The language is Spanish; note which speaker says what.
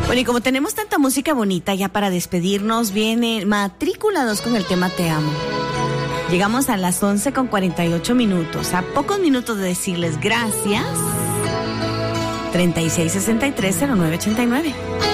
Speaker 1: Bueno, y como tenemos tanta música bonita, ya para despedirnos viene Matrícula 2 con el tema Te Amo. Llegamos a las 11:48, a pocos minutos de decirles gracias. 36630989.